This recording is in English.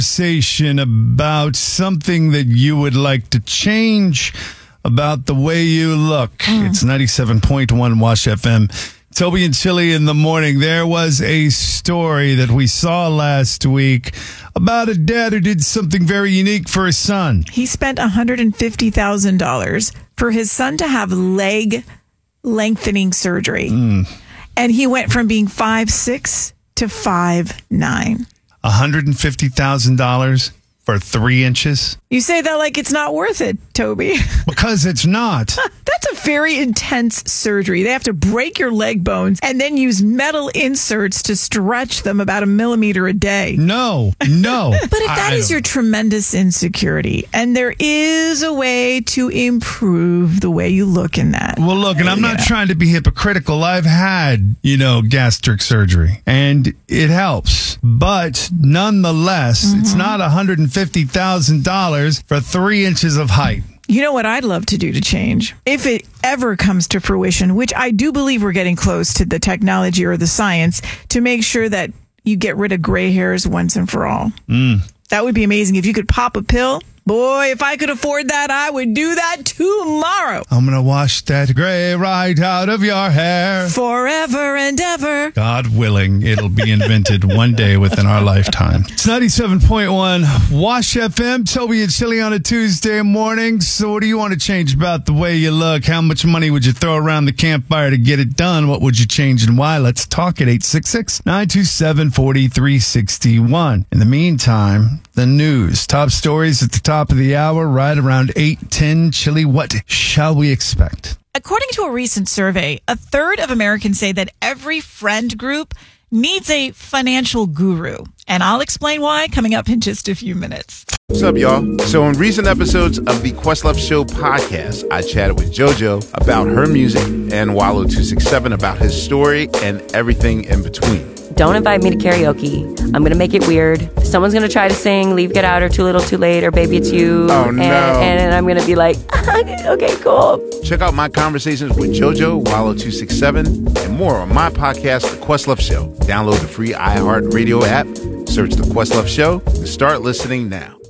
Conversation about something that you would like to change about the way you look. It's 97.1 Wash FM. Toby and Chili in the morning. There was a story that we saw last week about a dad who did something very unique for his son. He spent $150,000 for his son to have leg lengthening surgery. And he went from being 5'6" to 5'9". $150,000 for 3 inches? You say that like it's not worth it, Toby. Because it's not. That's a very intense surgery. They have to break your leg bones and then use metal inserts to stretch them about 1 millimeter a day. No. But if that is your tremendous insecurity, and there is a way to improve the way you look in that. Well, look, and I'm not trying to be hypocritical. I've had, gastric surgery, and it helps. But nonetheless, it's not $150,000 for 3 inches of height. You know what I'd love to do to change? If it ever comes to fruition, which I do believe we're getting close to the technology or the science, to make sure that you get rid of gray hairs once and for all. That would be amazing. If you could pop a pill, boy, if I could afford that, I would do that tomorrow. I'm going to wash that gray right out of your hair. Forever and ever. God willing, it'll be invented one day within our lifetime. It's 97.1 Wash FM. Toby and Chili on a Tuesday morning. So what do you want to change about the way you look? How much money would you throw around the campfire to get it done? What would you change and why? Let's talk at 866-927-4361. In the meantime, the news. Top stories at the top of the hour, right around 8:10. Chili, what shall we expect? According to a recent survey, a third of Americans say that every friend group needs a financial guru. And I'll explain why coming up in just a few minutes. What's up, y'all? So in recent episodes of the Questlove Show podcast, I chatted with JoJo about her music and Wallow267 about his story and everything in between. Don't invite me to karaoke. I'm going to make it weird. Someone's going to try to sing Leave, Get Out, or Too Little, Too Late, or Baby It's You. Oh, no. And I'm going to be like, okay, cool. Check out my conversations with JoJo, Wallow267, and more on my podcast, The Questlove Show. Download the free iHeartRadio app, search The Questlove Show, and start listening now.